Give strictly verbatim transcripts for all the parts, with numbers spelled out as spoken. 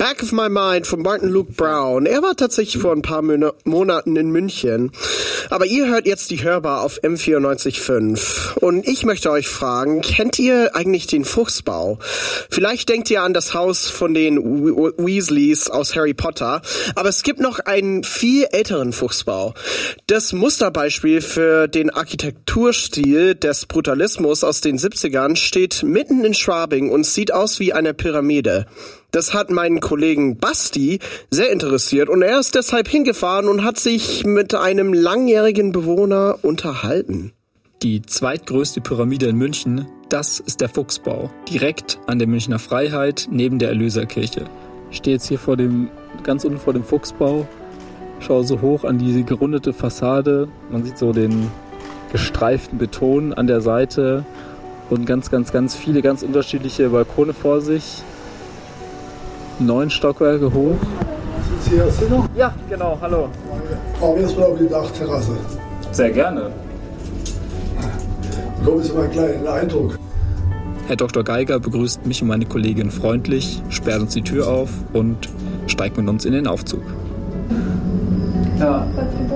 Back of My Mind von Martin Luke Brown. Er war tatsächlich vor ein paar Mon- Monaten in München. Aber ihr hört jetzt die Hörbar auf M vierundneunzig Komma fünf. Und ich möchte euch fragen, kennt ihr eigentlich den Fuchsbau? Vielleicht denkt ihr an das Haus von den We- Weasleys aus Harry Potter. Aber es gibt noch einen viel älteren Fuchsbau. Das Musterbeispiel für den Architekturstil des Brutalismus aus den siebzigern steht mitten in Schwabing und sieht aus wie eine Pyramide. Das hat meinen Kollegen Basti sehr interessiert und er ist deshalb hingefahren und hat sich mit einem langjährigen Bewohner unterhalten. Die zweitgrößte Pyramide in München, das ist der Fuchsbau, direkt an der Münchner Freiheit neben der Erlöserkirche. Ich stehe jetzt hier vor dem, ganz unten vor dem Fuchsbau, schaue so hoch an diese gerundete Fassade. Man sieht so den gestreiften Beton an der Seite und ganz, ganz, ganz viele ganz unterschiedliche Balkone vor sich. Neun Stockwerke hoch. Sind Sie erst noch? Ja, genau, hallo. Fahren wir erstmal auf die Dachterrasse. Sehr gerne. Bekommen Sie mal einen kleinen Eindruck. Herr Doktor Geiger begrüßt mich und meine Kollegin freundlich, sperrt uns die Tür auf und steigt mit uns in den Aufzug. Ja.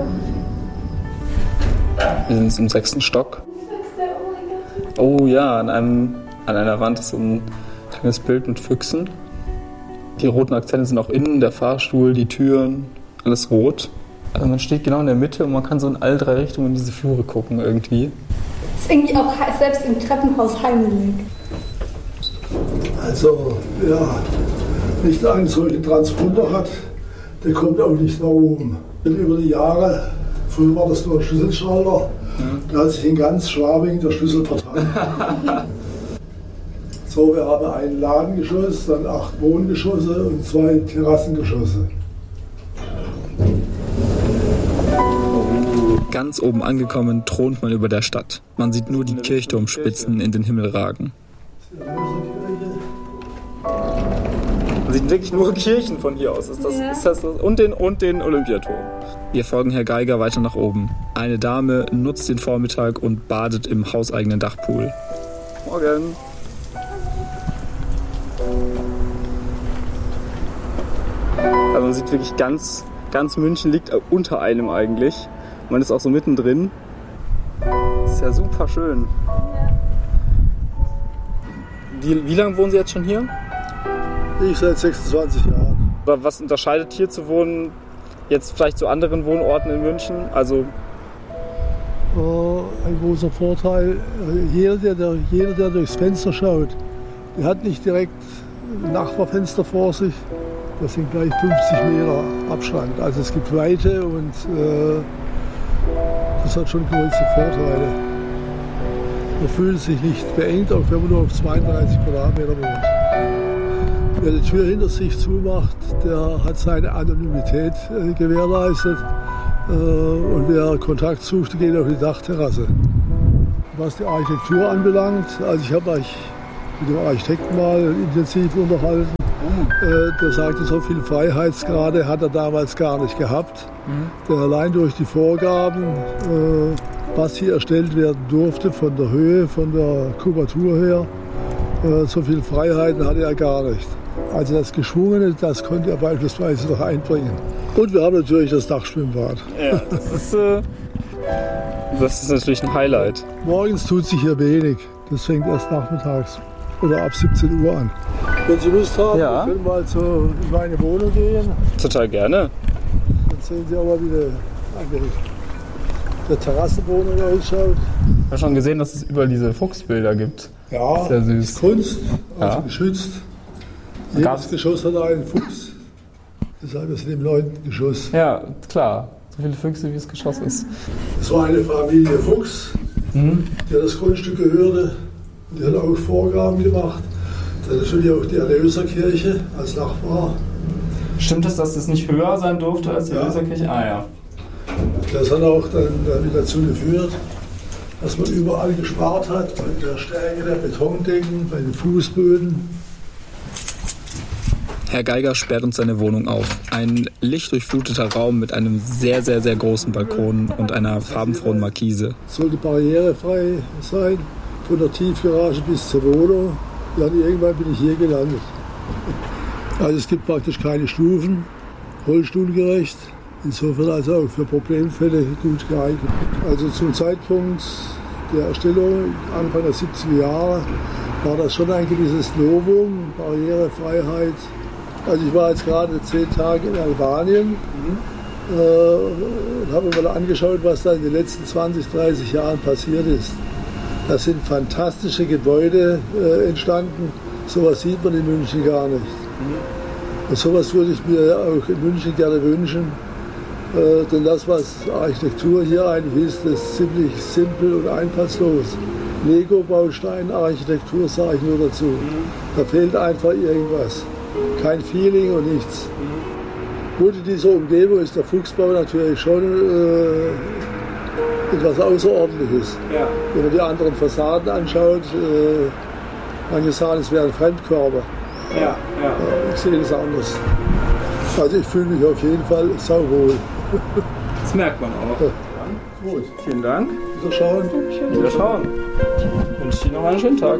Wir sind jetzt im sechsten Stock. Oh ja, an, einem, an einer Wand ist so ein kleines Bild mit Füchsen. Die roten Akzente sind auch innen, der Fahrstuhl, die Türen, alles rot. Also man steht genau in der Mitte und man kann so in alle drei Richtungen in diese Flure gucken irgendwie. Das ist irgendwie auch selbst im Treppenhaus heimelig. Also, wer nicht einen solchen Transponder hat, der kommt auch nicht nach oben. Denn über die Jahre, früher war das nur ein Schlüsselschalter, mhm. da hat sich in ganz Schwabing der Schlüssel verteilt. So, wir haben ein Ladengeschoss, dann acht Wohngeschosse und zwei Terrassengeschosse. Ganz oben angekommen thront man über der Stadt. Man sieht nur die Kirchturmspitzen in den Himmel ragen. Man sieht wirklich nur Kirchen von hier aus. Ist das, ja. ist das, und, den, und den Olympiaturm. Wir folgen Herr Geiger weiter nach oben. Eine Dame nutzt den Vormittag und badet im hauseigenen Dachpool. Morgen. Also man sieht wirklich ganz, ganz München liegt unter einem eigentlich. Man ist auch so mittendrin. Das ist ja super schön. Wie, wie lange wohnen Sie jetzt schon hier? Ich seit sechsundzwanzig Jahren. Aber was unterscheidet hier zu wohnen jetzt vielleicht zu anderen Wohnorten in München? Also ein großer Vorteil, jeder der, der, jeder, der durchs Fenster schaut, der hat nicht direkt ein Nachbarfenster vor sich. Das sind gleich fünfzig Meter Abstand. Also es gibt Weite und äh, das hat schon große Vorteile. Man fühlt sich nicht beengt, auch wenn man nur auf zweiunddreißig Quadratmeter wohnt. Wer die Tür hinter sich zumacht, der hat seine Anonymität äh, gewährleistet. Äh, und wer Kontakt sucht, der geht auf die Dachterrasse. Was die Architektur anbelangt, also ich habe mich mit dem Architekten mal intensiv unterhalten. Äh, der sagte, so viel Freiheitsgrade hat er damals gar nicht gehabt. Mhm. Denn allein durch die Vorgaben, äh, was hier erstellt werden durfte, von der Höhe, von der Kubatur her, äh, so viel Freiheiten hatte er gar nicht. Also das Geschwungene, das konnte er beispielsweise noch einbringen. Und wir haben natürlich das Dachschwimmbad. Ja, das ist, äh, das ist natürlich ein Highlight. Morgens tut sich hier wenig. Das fängt erst nachmittags oder ab siebzehn Uhr an. Wenn Sie Lust haben, ja. können wir mal so in meine Wohnung gehen. Total gerne. Dann sehen Sie auch mal, wie der, der Terrassenwohnung ausschaut. Ich habe schon gesehen, dass es überall diese Fuchsbilder gibt. Ja, sehr süß. Kunst, also ja. geschützt. Jedes Geschoss hat einen Fuchs. Deshalb ist es im neunten Geschoss. Ja, klar. So viele Füchse, wie es Geschoss ist. Das war eine Familie Fuchs, mhm. der das Grundstück gehörte. Die hat auch Vorgaben gemacht. Dann natürlich auch die Erlöserkirche als Nachbar. Stimmt es, dass es nicht höher sein durfte als die ja. Erlöserkirche? Ah ja. Das hat auch dann, dann wieder dazu geführt, dass man überall gespart hat, bei der Stärke der Betondecken, bei den Fußböden. Herr Geiger sperrt uns seine Wohnung auf. Ein lichtdurchfluteter Raum mit einem sehr, sehr, sehr großen Balkon und einer farbenfrohen Markise. Sollte barrierefrei sein, von der Tiefgarage bis zur Wohnung. Dann irgendwann bin ich hier gelandet. Also es gibt praktisch keine Stufen, rollstuhlgerecht. Insofern also auch für Problemfälle gut geeignet. Also zum Zeitpunkt der Erstellung, Anfang der siebziger Jahre, war das schon ein gewisses Novum, Barrierefreiheit. Also ich war jetzt gerade zehn Tage in Albanien mhm. äh, und habe mir mal angeschaut, was da in den letzten zwanzig, dreißig Jahren passiert ist. Da sind fantastische Gebäude äh, entstanden, sowas sieht man in München gar nicht. Mhm. Und sowas würde ich mir auch in München gerne wünschen. Äh, denn das, was Architektur hier eigentlich ist, ist ziemlich simpel und einfallslos. Lego-Baustein-Architektur sage ich nur dazu. Mhm. Da fehlt einfach irgendwas. Kein Feeling und nichts. Mhm. Gut, in dieser Umgebung ist der Fuchsbau natürlich schon äh, etwas Außerordentliches. Ja. Wenn man die anderen Fassaden anschaut, äh, manche sagen, es wäre ein Fremdkörper. Ja, ja. Äh, ich sehe das anders. Also ich fühle mich auf jeden Fall sauwohl. Das merkt man auch. Ja. Gut, vielen Dank. Wiederschauen. Wiederschauen. Ich wünsche Ihnen noch einen schönen Tag.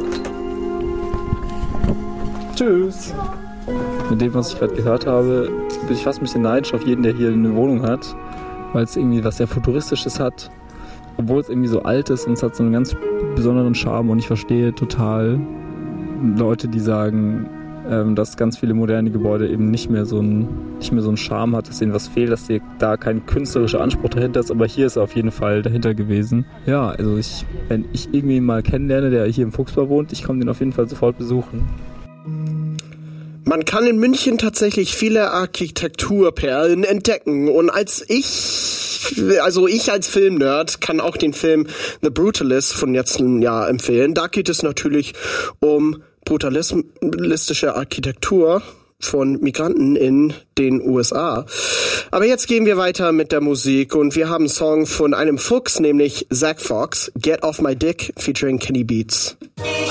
Tschüss. Mit dem, was ich gerade gehört habe, bin ich fast ein bisschen neidisch auf jeden, der hier eine Wohnung hat, weil es irgendwie was sehr Futuristisches hat, obwohl es irgendwie so alt ist und es hat so einen ganz besonderen Charme und ich verstehe total Leute, die sagen, ähm, dass ganz viele moderne Gebäude eben nicht mehr so einen, nicht mehr so einen Charme hat, dass ihnen was fehlt, dass da kein künstlerischer Anspruch dahinter ist, aber hier ist er auf jeden Fall dahinter gewesen. Ja, also ich, wenn ich irgendwie mal kennenlerne, der hier im Fuchsbau wohnt, ich komme den auf jeden Fall sofort besuchen. Man kann in München tatsächlich viele Architekturperlen entdecken. Und als ich, also ich als Filmnerd, kann auch den Film The Brutalist von letztem Jahr empfehlen. Da geht es natürlich um brutalistische Architektur von Migranten in den U S A. Aber jetzt gehen wir weiter mit der Musik und wir haben einen Song von einem Fuchs, nämlich Zack Fox, Get Off My Dick, featuring Kenny Beats.